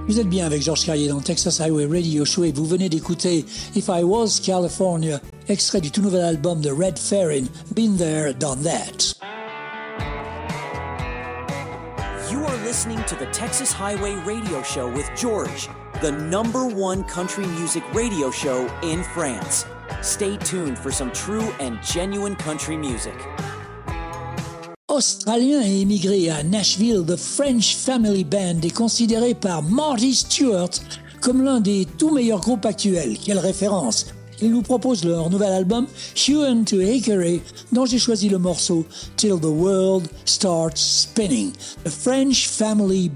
Vous êtes bien avec Georges Carrier dans Texas Highway Radio Show et vous venez d'écouter If I Was California, extrait du tout nouvel album de Red Ferrin, Been There, Done That. You are listening to the Texas Highway Radio Show with George, the #1 country music radio show in France. Stay tuned for some true and genuine country music. Australien et émigré à Nashville, The French Family Band est considéré par Marty Stewart comme l'un des tout meilleurs groupes actuels. Quelle référence! Ils nous proposent leur nouvel album, Hewn to Hickory, dont j'ai choisi le morceau Till the World Starts Spinning. The French Family